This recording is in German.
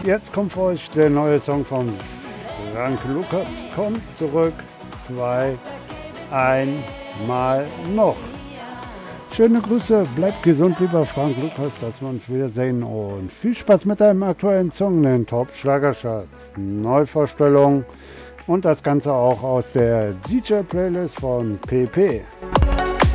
Jetzt kommt für euch der neue Song von Frank Lukas. Kommt zurück, einmal noch. Schöne Grüße, bleibt gesund, lieber Frank Lukas, dass wir uns wiedersehen und viel Spaß mit deinem aktuellen Song, den Top Schlagerschatz, Neuvorstellung und das Ganze auch aus der DJ-Playlist von PP.